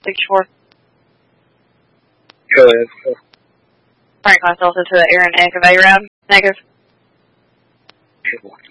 64. Go ahead. Frank myself into the Aaron Echo Round. Negative.